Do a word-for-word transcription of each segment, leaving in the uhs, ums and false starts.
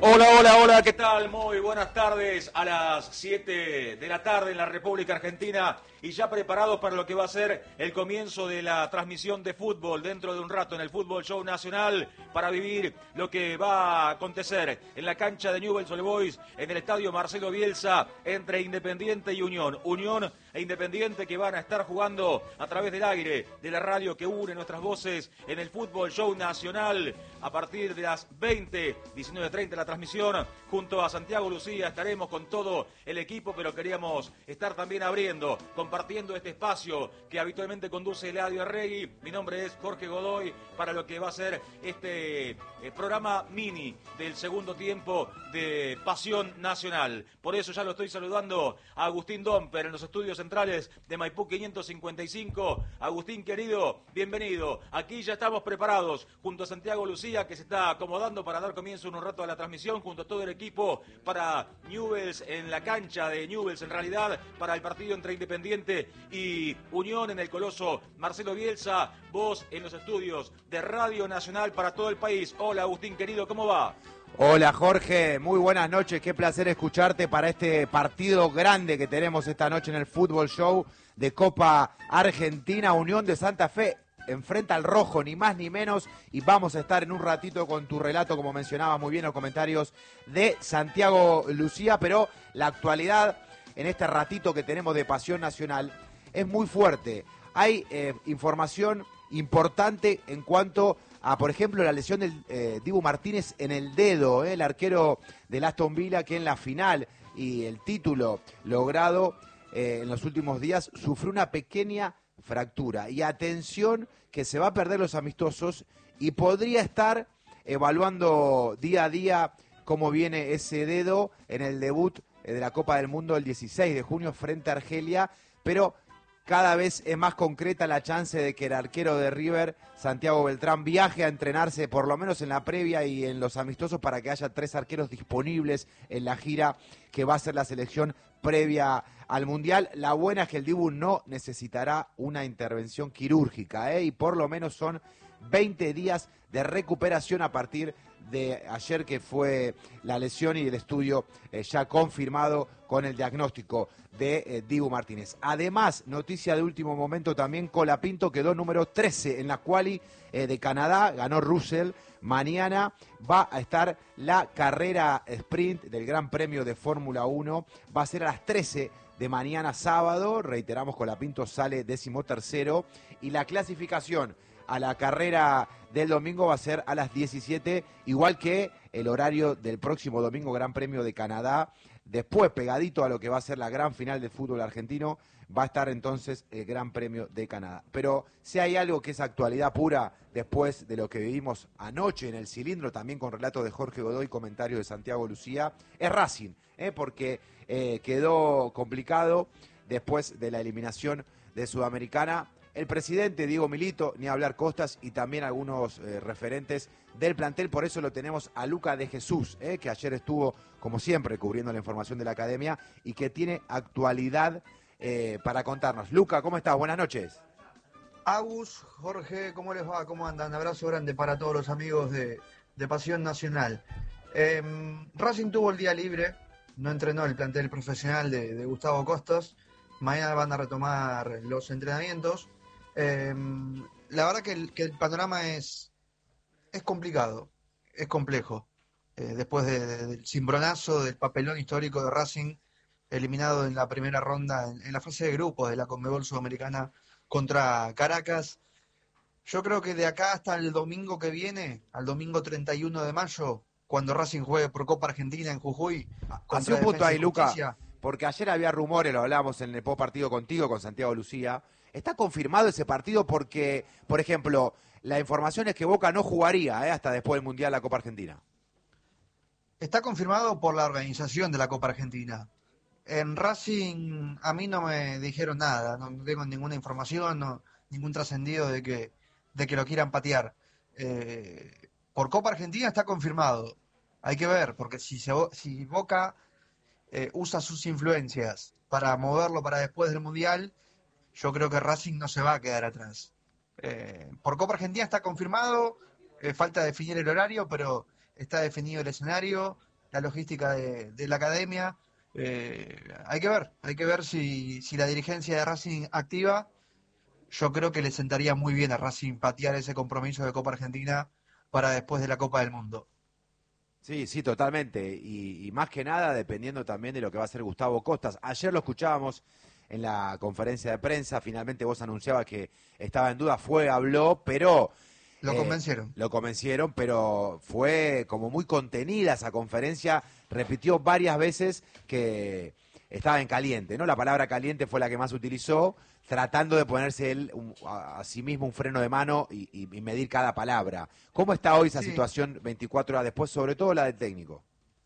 Hola, hola, hola, ¿qué tal? Muy buenas tardes a las siete de la tarde en la República Argentina y ya preparados para lo que va a ser el comienzo de la transmisión de fútbol dentro de un rato en el Fútbol Show Nacional para vivir lo que va a acontecer en la cancha de Newell's Old Boys en el estadio Marcelo Bielsa entre Independiente y Unión. Unión e Independiente que van a estar jugando a través del aire de la radio que une nuestras voces en el Fútbol Show Nacional a partir de las veinte, diecinueve treinta la transmisión junto a Santiago Lucía. Estaremos con todo el equipo, pero queríamos estar también abriendo, compartiendo este espacio que habitualmente conduce Eladio Arregui. Mi nombre es Jorge Godoy para lo que va a ser este eh, programa mini del segundo tiempo de Pasión Nacional. Por eso ya lo estoy saludando a Agustín Domper en los estudios centrales de Maipú quinientos cincuenta y cinco. Agustín querido, bienvenido. Aquí ya estamos preparados junto a Santiago Lucía que se está acomodando para dar comienzo en un rato a la transmisión junto a todo el equipo para Newell's en la cancha de Newell's en realidad para el partido entre Independiente y Unión en el Coloso Marcelo Bielsa. Vos en los estudios de Radio Nacional para todo el país. Hola Agustín querido, ¿cómo va? Hola Jorge, muy buenas noches, qué placer escucharte para este partido grande que tenemos esta noche en el Fútbol Show de Copa Argentina. Unión de Santa Fe enfrenta al rojo, ni más ni menos, y vamos a estar en un ratito con tu relato, como mencionaba muy bien en los comentarios de Santiago Lucía, pero la actualidad en este ratito que tenemos de Pasión Nacional es muy fuerte. Hay eh, información importante en cuanto a, por ejemplo, la lesión del eh, Dibu Martínez en el dedo, eh, el arquero del Aston Villa que en la final y el título logrado eh, en los últimos días sufrió una pequeña fractura. Y atención que se va a perder los amistosos y podría estar evaluando día a día cómo viene ese dedo en el debut de la Copa del Mundo el dieciséis de junio frente a Argelia, pero cada vez es más concreta la chance de que el arquero de River, Santiago Beltrán, viaje a entrenarse por lo menos en la previa y en los amistosos para que haya tres arqueros disponibles en la gira que va a ser la selección previa al Mundial. La buena es que el Dibu no necesitará una intervención quirúrgica, ¿eh? Y por lo menos son veinte días de recuperación a partir de ayer que fue la lesión y el estudio eh, ya confirmado con el diagnóstico de eh, Dibu Martínez. Además, noticia de último momento también, Colapinto quedó número trece en la quali eh, de Canadá, ganó Russell. Mañana va a estar la carrera sprint del Gran Premio de Fórmula uno, va a ser a las trece de mañana sábado, reiteramos, Colapinto sale decimotercero y la clasificación a la carrera del domingo va a ser a las diecisiete, igual que el horario del próximo domingo Gran Premio de Canadá. Después, pegadito a lo que va a ser la gran final del fútbol argentino, va a estar entonces el Gran Premio de Canadá. Pero si hay algo que es actualidad pura después de lo que vivimos anoche en el cilindro, también con relato de Jorge Godoy, comentario de Santiago Lucía, es Racing, ¿eh? porque eh, quedó complicado después de la eliminación de Sudamericana. El presidente Diego Milito, ni hablar Costas y también algunos eh, referentes del plantel, por eso lo tenemos a Luca de Jesús, eh, que ayer estuvo, como siempre, cubriendo la información de la academia y que tiene actualidad eh, para contarnos. Luca, ¿cómo estás? Buenas noches. Agus, Jorge, ¿cómo les va? ¿Cómo andan? Un abrazo grande para todos los amigos de, de Pasión Nacional. Eh, Racing tuvo el día libre, no entrenó el plantel profesional de, de Gustavo Costas. Mañana van a retomar los entrenamientos. Eh, la verdad que el, que el panorama es, es complicado, es complejo. Eh, después de, de, del cimbronazo, del papelón histórico de Racing, eliminado en la primera ronda, en, en la fase de grupos de la Conmebol Sudamericana contra Caracas. Yo creo que de acá hasta el domingo que viene, al domingo treinta y uno de mayo, cuando Racing juegue por Copa Argentina en Jujuy, hace un punto ahí, Luca, porque ayer había rumores, lo hablamos en el post partido contigo, con Santiago Lucía. ¿Está confirmado ese partido? Porque, por ejemplo, la información es que Boca no jugaría eh, hasta después del Mundial la Copa Argentina. Está confirmado por la organización de la Copa Argentina. En Racing a mí no me dijeron nada, no tengo ninguna información, no, ningún trascendido de que, de que lo quieran patear. Eh, por Copa Argentina está confirmado. Hay que ver, porque si, se, si Boca eh, usa sus influencias para moverlo para después del Mundial, yo creo que Racing no se va a quedar atrás. Eh, por Copa Argentina está confirmado, eh, falta definir el horario, pero está definido el escenario. la logística de, de la academia. Eh, hay que ver, hay que ver si, si la dirigencia de Racing activa. Yo creo que le sentaría muy bien a Racing patear ese compromiso de Copa Argentina para después de la Copa del Mundo. Sí, sí, totalmente. Y, y más que nada dependiendo también de lo que va a hacer Gustavo Costas. Ayer lo escuchábamos en la conferencia de prensa, finalmente vos anunciabas que estaba en duda, fue, habló, pero... Lo eh, convencieron. Lo convencieron, pero fue como muy contenida esa conferencia, repitió varias veces que estaba en caliente, ¿no? La palabra caliente fue la que más utilizó, tratando de ponerse él un, a, a sí mismo un freno de mano y, y, y medir cada palabra. ¿Cómo está hoy esa Sí. situación veinticuatro horas después, sobre todo la del técnico?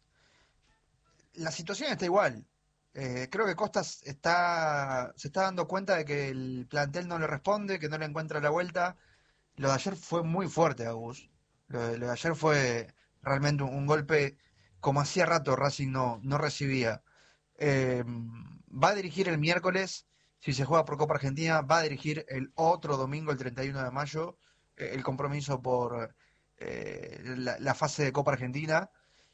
La situación está igual. Eh, creo que Costas está, se está dando cuenta de que el plantel no le responde, que no le encuentra la vuelta. Lo de ayer fue muy fuerte, Agus. Lo de, lo de ayer fue realmente un, un golpe como hacía rato Racing no, no recibía. Eh, va a dirigir el miércoles, si se juega por Copa Argentina, va a dirigir el otro domingo, el treinta y uno de mayo, eh, el compromiso por eh, la, la fase de Copa Argentina.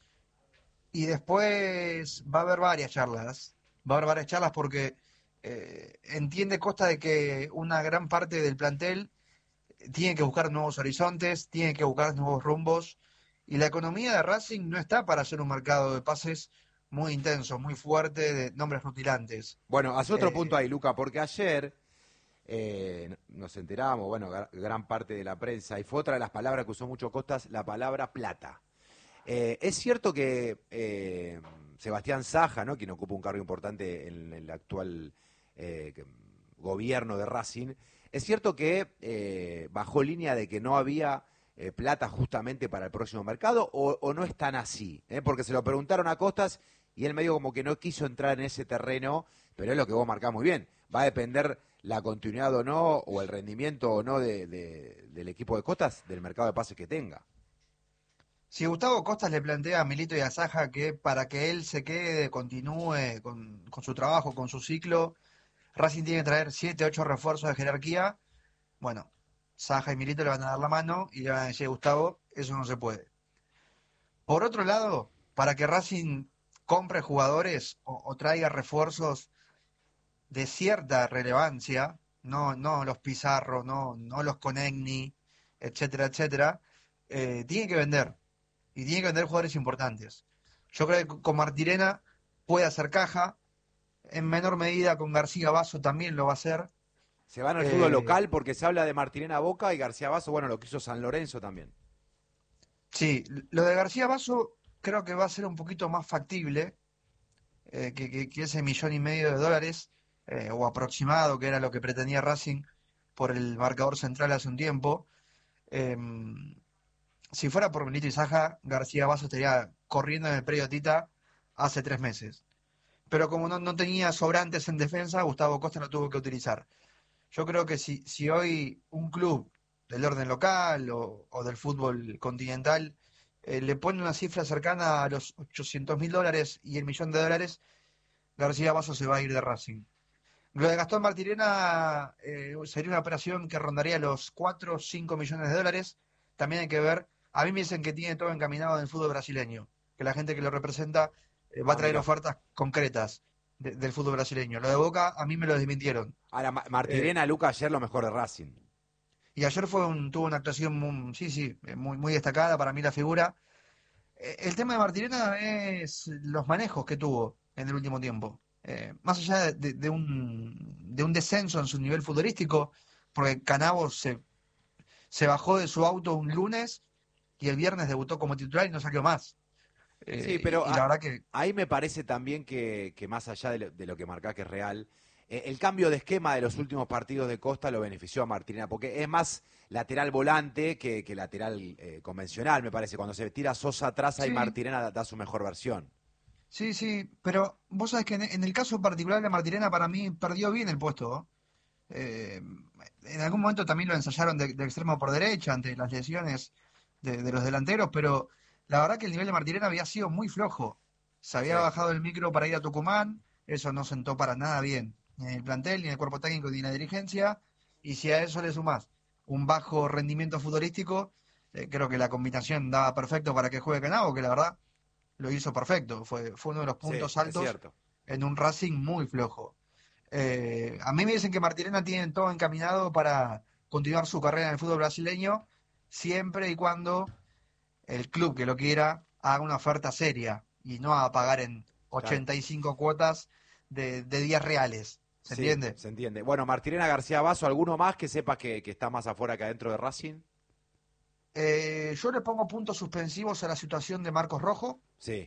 Y después va a haber varias charlas. Va a haber varias charlas porque eh, entiende Costa de que una gran parte del plantel tiene que buscar nuevos horizontes, tiene que buscar nuevos rumbos. Y la economía de Racing no está para hacer un mercado de pases muy intenso, muy fuerte, de nombres rutilantes. Bueno, hace otro Eh, punto ahí, Luca, porque ayer eh, nos enteramos, bueno, gra- gran parte de la prensa, y fue otra de las palabras que usó mucho Costas, la palabra plata. Eh, es cierto que eh, Sebastián Saja, ¿no?, quien ocupa un cargo importante en el actual eh, que- gobierno de Racing, es cierto que eh, bajó línea de que no había eh, plata justamente para el próximo mercado, o, o no es tan así, ¿eh? Porque se lo preguntaron a Costas y él medio como que no quiso entrar en ese terreno, pero es lo que vos marcás muy bien. Va a depender la continuidad o no, o el rendimiento o no de, de- del equipo de Costas, del mercado de pases que tenga. si Gustavo Costas le plantea a Milito y a Saja que para que él se quede, continúe con, con su trabajo, con su ciclo, Racing tiene que traer siete, ocho refuerzos de jerarquía. Bueno, Saja y Milito le van a dar la mano y le van a decir, Gustavo, eso no se puede. Por otro lado, para que Racing compre jugadores o, o traiga refuerzos de cierta relevancia, no, no los Pizarro, no, no los Conegni, etcétera, etcétera, eh, tiene que vender. Y tiene que vender jugadores importantes. Yo creo que con Martirena puede hacer caja, en menor medida con García Basso también lo va a hacer. Se van al fútbol Eh, local porque se habla de Martirena Boca y García Basso, bueno, lo que hizo San Lorenzo también. sí, lo de García Basso creo que va a ser un poquito más factible eh, que, que- que ese millón y medio de dólares, eh, o aproximado, que era lo que pretendía Racing por el marcador central hace un tiempo. Eh, si fuera por Milito y Saja, García Basso estaría corriendo en el predio Tita hace tres meses. Pero como no, no tenía sobrantes en defensa, Gustavo Costa lo tuvo que utilizar. Yo creo que si, si hoy un club del orden local o, o del fútbol continental eh, le pone una cifra cercana a los ochocientos mil dólares y el millón de dólares, García Basso se va a ir de Racing. Lo de Gastón Martirena eh, sería una operación que rondaría los cuatro o cinco millones de dólares. También hay que ver, a mí me dicen que tiene todo encaminado en el fútbol brasileño, que la gente que lo representa eh, va a Ah, traer mira. ofertas concretas de- del fútbol brasileño. Lo de Boca a mí me lo desmintieron. Ahora, Ma- Eh, Martirena, Luca, ayer lo mejor de Racing. y ayer fue un, tuvo una actuación muy, sí, sí, eh, muy, muy destacada, para mí la figura. Eh, el tema de Martirena es los manejos que tuvo en el último tiempo. Eh, más allá de, de- de un, de un descenso en su nivel futbolístico, porque Canavo se, se bajó de su auto un lunes y el viernes debutó como titular y no salió más. Sí, Eh, pero y, y la a- verdad que ahí me parece también que, que más allá de lo, de lo que marcá que es real, eh, el cambio de esquema de los últimos partidos de Costa lo benefició a Martirena, porque es más lateral volante que, que lateral eh, convencional, me parece. Cuando se tira Sosa atrás, ahí sí, Martirena da, da su mejor versión. sí, sí, pero vos sabés que en, en el caso particular de Martirena para mí perdió bien el puesto, ¿no? Eh, en algún momento también lo ensayaron de, de extremo por derecha ante las lesiones de, de los delanteros, pero la verdad que el nivel de Martirena había sido muy flojo. Se Sí. había bajado el micro para ir a Tucumán, eso no sentó para nada bien, ni en el plantel, ni en el cuerpo técnico, ni en la dirigencia, y si a eso le sumás un bajo rendimiento futbolístico, eh, creo que la combinación daba perfecto para que juegue Canavo, que la verdad lo hizo perfecto, fue, fue uno de los puntos Sí, es altos cierto. en un Racing muy flojo. Eh, a mí me dicen que Martirena tiene todo encaminado para continuar su carrera en el fútbol brasileño, siempre y cuando el club que lo quiera haga una oferta seria y no a pagar en Claro. ochenta y cinco cuotas de, de días reales. ¿Se Sí, entiende? se entiende. Bueno, Martirena García Vaso, ¿alguno más que sepas que, que está más afuera que adentro de Racing? Eh, yo le pongo puntos suspensivos a la situación de Marcos Rojo, Sí,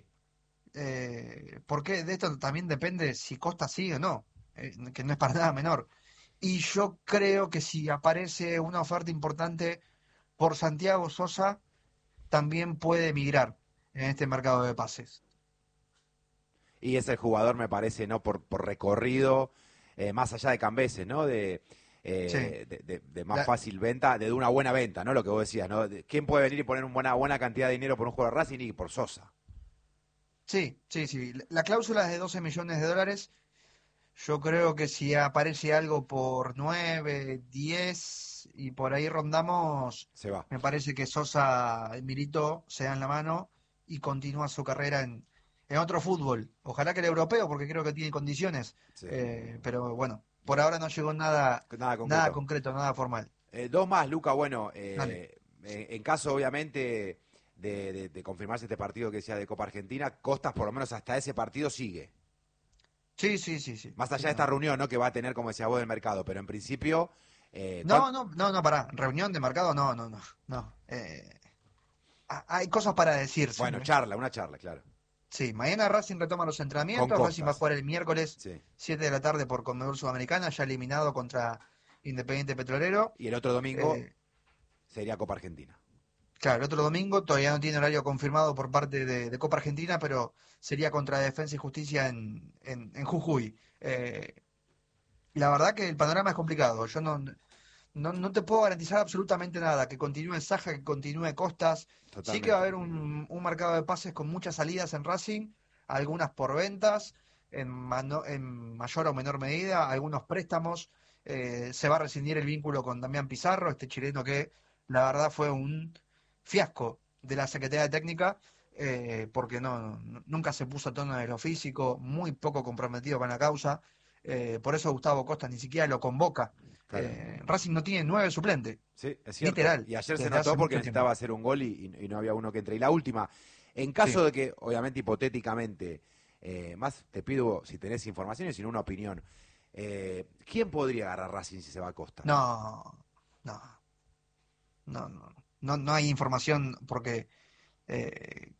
eh, porque de esto también depende si Costa sigue o no, eh, que no es para nada menor. Y yo creo que si aparece una oferta importante por Santiago Sosa, también puede emigrar en este mercado de pases. y es el jugador, me parece, ¿no? Por, por recorrido, eh, más allá de Cambeses, ¿no? De, Sí, eh, de, de- de más la, fácil venta, de, de una buena venta, ¿no? Lo que vos decías, ¿no? De- ¿Quién puede venir y poner una buena, buena cantidad de dinero por un jugador de Racing y por Sosa? sí, sí, sí. La cláusula es de doce millones de dólares. Yo creo que si aparece algo por nueve, diez y por ahí rondamos, Se va. me parece que Sosa y Milito se dan la mano y continúa su carrera en, en otro fútbol. Ojalá que el europeo, porque creo que tiene condiciones. Sí. Eh, pero bueno, por ahora no llegó nada, Nada nada concreto. concreto, nada formal. Eh, dos más, Luca. Bueno, Dale. eh, eh, en caso, obviamente, de, de- de confirmarse este partido que decía de Copa Argentina, Costas, por lo menos hasta ese partido, sigue. Sí, sí, sí, sí. Más allá Sí, de esta no. reunión, ¿no? Que va a tener, como decía vos, del mercado. Pero en principio, eh, ¿cuán- No, no, no, no, pará. Reunión de mercado, no, no, no, no. Eh, ha- hay cosas para decirse, bueno, ¿no? charla, una charla, claro. Sí, mañana Racing retoma los Con entrenamientos. Racing va a Costas. jugar el miércoles Sí. siete de la tarde por Conmebol Sudamericana, ya eliminado contra Independiente Petrolero. Y el otro domingo Eh, sería Copa Argentina. claro, el otro domingo todavía no tiene horario confirmado por parte de, de Copa Argentina, pero sería contra Defensa y Justicia en, en, en Jujuy. Eh, la verdad que el panorama es complicado. Yo no, no, no te puedo garantizar absolutamente nada. Que continúe Saja, que continúe Costas. Sí que va a Totalmente. haber un, un mercado de pases con muchas salidas en Racing, algunas por ventas, en, mano- en mayor o menor medida, algunos préstamos. Eh, se va a rescindir el vínculo con Damián Pizarro, este chileno que la verdad fue un fiasco de la Secretaría Técnica, eh, porque no, no- nunca se puso a tono de lo físico, muy poco comprometido con la causa. Eh, por eso Gustavo Costa ni siquiera lo convoca. Claro. Eh, Racing no tiene nueve suplentes, Sí, es cierto. literal, Y ayer se desde notó hace porque mucho necesitaba tiempo. hacer un gol y, y- y no había uno que entre. Y la última, en Sí. caso de que, obviamente, hipotéticamente, eh, más te pido si tenés informaciones, sino una opinión. eh, ¿Quién podría agarrar Racing si se va a Costa? No, no, no, no, no, no hay información porque eh,